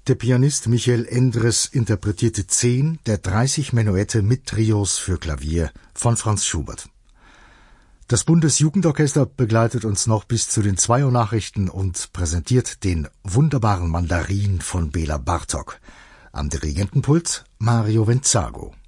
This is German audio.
Der Pianist Michael Endres interpretierte 10 der 30 Menuette mit Trios für Klavier von Franz Schubert. Das Bundesjugendorchester begleitet uns noch bis zu den 2 Uhr Nachrichten und präsentiert den wunderbaren Mandarin von Bela Bartok. Am Dirigentenpult Mario Venzago.